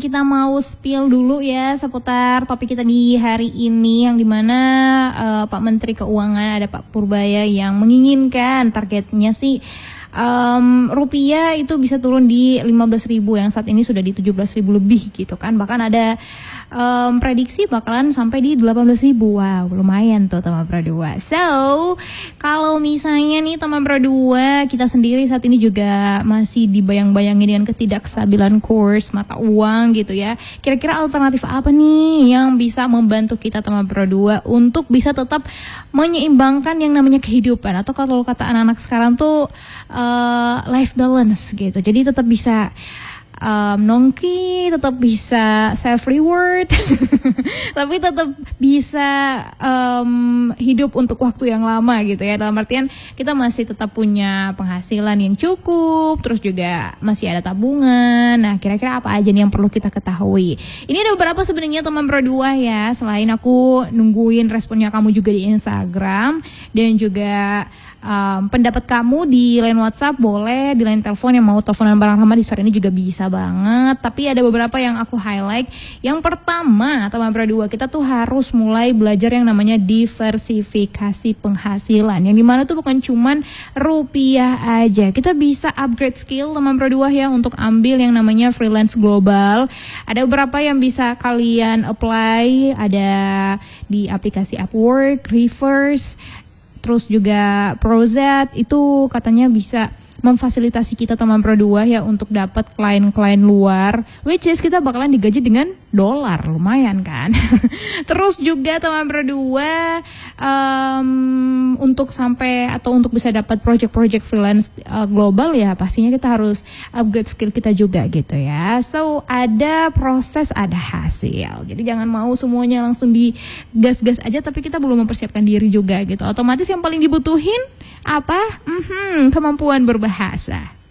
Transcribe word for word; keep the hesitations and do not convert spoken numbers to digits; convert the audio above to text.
kita mau spill dulu ya seputar topik kita di hari ini, yang dimana uh, Pak Menteri Keuangan ada Pak Purbaya yang menginginkan targetnya sih Um, rupiah itu bisa turun di lima belas ribu, yang saat ini sudah di tujuh belas ribu lebih gitu kan. Bahkan ada um, prediksi bakalan sampai di delapan belas ribu. Wow, lumayan tuh teman Pro dua. So, kalau misalnya nih teman Pro dua, kita sendiri saat ini juga masih dibayang-bayangin dengan ketidakstabilan kurs mata uang gitu ya. Kira-kira alternatif apa nih yang bisa membantu kita teman Pro dua untuk bisa tetap menyeimbangkan yang namanya kehidupan, atau kalau kata anak-anak sekarang tuh Uh, life balance gitu. Jadi tetap bisa um, nongki, tetap bisa self reward, tapi tetap bisa um, hidup untuk waktu yang lama gitu ya. Dalam artian kita masih tetap punya penghasilan yang cukup, terus juga masih ada tabungan. Nah, kira-kira apa aja nih yang perlu kita ketahui? Ini ada beberapa sebenarnya teman Pro dua ya. Selain aku nungguin responnya kamu juga di Instagram, dan juga Um, pendapat kamu di line WhatsApp boleh, di line telepon yang mau teleponan bareng Rahma di sore ini juga bisa banget. Tapi ada beberapa yang aku highlight. Yang pertama, teman Pro dua, kita tuh harus mulai belajar yang namanya diversifikasi penghasilan, yang dimana tuh bukan cuman rupiah aja. Kita bisa upgrade skill teman Pro dua ya, untuk ambil yang namanya freelance global. Ada beberapa yang bisa kalian apply, ada di aplikasi Upwork, Reverse, terus juga Prozat, itu katanya bisa memfasilitasi kita teman Pro dua ya untuk dapat klien-klien luar, which is kita bakalan digaji dengan dolar, lumayan kan. Terus juga teman Pro dua, um, untuk sampai atau untuk bisa dapat project-project freelance uh, global ya, pastinya kita harus upgrade skill kita juga gitu ya. So ada proses, ada hasil. Jadi jangan mau semuanya langsung digas-gas aja tapi kita belum mempersiapkan diri juga gitu. Otomatis yang paling dibutuhin apa? Mm-hmm, kemampuan berbahasa.